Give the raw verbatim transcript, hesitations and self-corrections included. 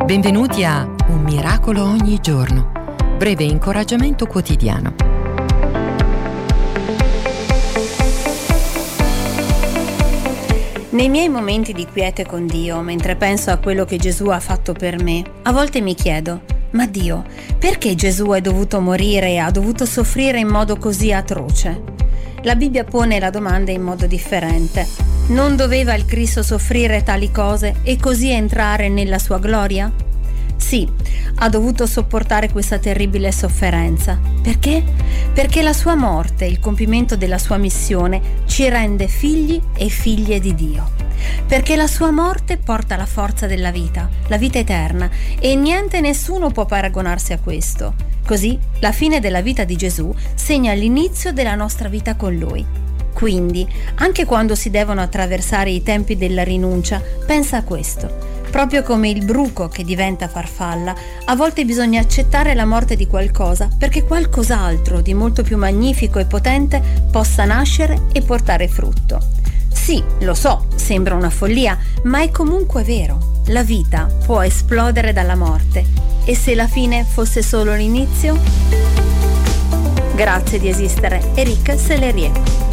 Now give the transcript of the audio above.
Benvenuti a Un miracolo ogni giorno, breve incoraggiamento quotidiano. Nei miei momenti di quiete con Dio, mentre penso a quello che Gesù ha fatto per me, a volte mi chiedo: ma Dio, perché Gesù è dovuto morire e ha dovuto soffrire in modo così atroce? La Bibbia pone la domanda in modo differente. Non doveva il Cristo soffrire tali cose e così entrare nella sua gloria? Sì, ha dovuto sopportare questa terribile sofferenza. Perché? Perché la sua morte, il compimento della sua missione, ci rende figli e figlie di Dio. Perché la sua morte porta la forza della vita, la vita eterna, e niente e nessuno può paragonarsi a questo. Così, la fine della vita di Gesù segna l'inizio della nostra vita con Lui. Quindi, anche quando si devono attraversare i tempi della rinuncia, pensa a questo. Proprio come il bruco che diventa farfalla, a volte bisogna accettare la morte di qualcosa perché qualcos'altro di molto più magnifico e potente possa nascere e portare frutto. Sì, lo so, sembra una follia, ma è comunque vero. La vita può esplodere dalla morte. E se la fine fosse solo l'inizio? Grazie di esistere, Eric Sellerier.